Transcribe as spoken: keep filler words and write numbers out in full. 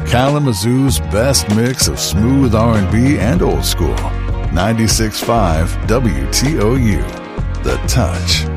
Kalamazoo's best mix of smooth R and B and old school. ninety-six point five W T O U. The Touch.